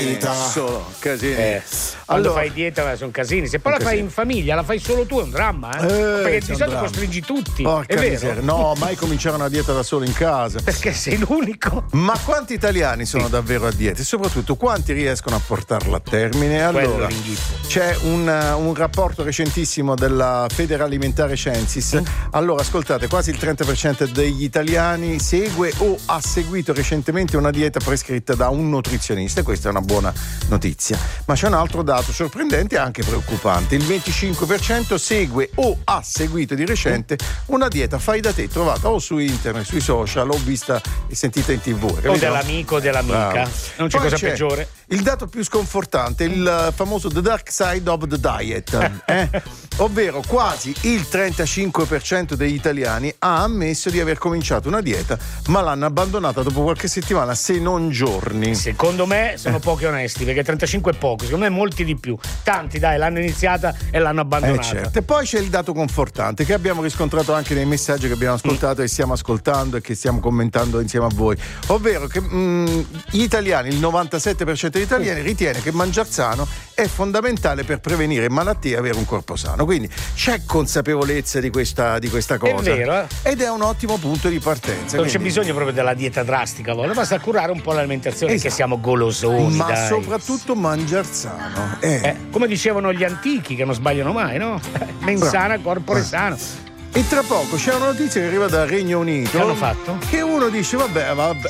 Solo casini. Quando Allora, fai dieta sono casini. Se poi la fai in famiglia, la fai solo tu, è un dramma, perché di solito costringi tutti. porca è vero? miseria. No, mai cominciare una dieta da solo in casa. Perché sei l'unico. Ma quanti italiani sono davvero a dieta? E soprattutto quanti riescono a portarla a termine? Allora, c'è un rapporto recentissimo della Federalimentare Censis. Allora, ascoltate, quasi il 30% degli italiani segue o ha seguito recentemente una dieta prescritta da un nutrizionista, e questa è una buona notizia. Ma c'è un altro dato sorprendente e anche preoccupante: il 25% segue o ha seguito di recente una dieta fai da te trovata o su internet, sui social, o vista e sentita in TV. O dell'amico o dell'amica. Bravo. Non c'è Poi cosa peggiore. Il dato più sconfortante, il famoso The Dark Side of the Diet, ovvero quasi il 35% degli italiani ha ammesso di aver cominciato una dieta, ma l'hanno abbandonata dopo qualche settimana, se non giorni. Secondo me sono pochi onesti, perché 35 è poco, secondo me molti di più. Tanti, dai, l'hanno iniziata e l'hanno abbandonata. Certo. E poi c'è il dato confortante che abbiamo riscontrato anche nei messaggi che abbiamo ascoltato e stiamo ascoltando e che stiamo commentando insieme a voi, ovvero che gli italiani, il 97% degli italiani ritiene che mangiar sano è fondamentale per prevenire malattie e avere un corpo sano. Quindi c'è consapevolezza di questa cosa. È vero, ed è un ottimo punto di partenza. Non c'è bisogno proprio della dieta drastica, basta curare un po' l'alimentazione, che siamo golosoni. Ma dai. soprattutto mangiar sano. Come dicevano gli antichi, che non sbagliano mai, no? Mens sana, corpore sano. E tra poco c'è una notizia che arriva dal Regno Unito. Che hanno fatto? Che uno dice vabbè,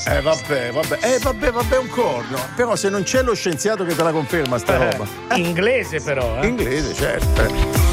un corno. Però se non c'è lo scienziato che te la conferma sta roba. Inglese però, Inglese, certo.